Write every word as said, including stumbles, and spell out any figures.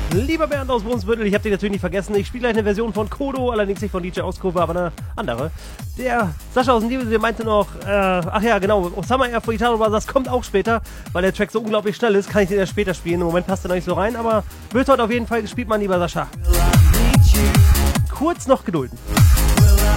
Lieber Bernd aus Brunsbüttel, ich habe dich natürlich nicht vergessen. Ich spiele gleich eine Version von Kodo, allerdings nicht von D J Auskurve, aber eine andere. Der Sascha aus dem Liebe, der meinte noch, äh, ach ja, genau, Summer Air for Guitar Brothers kommt auch später, weil der Track so unglaublich schnell ist, kann ich den erst später spielen. Im Moment passt er noch nicht so rein, aber wird heute auf jeden Fall gespielt, mein lieber Sascha. Kurz noch gedulden.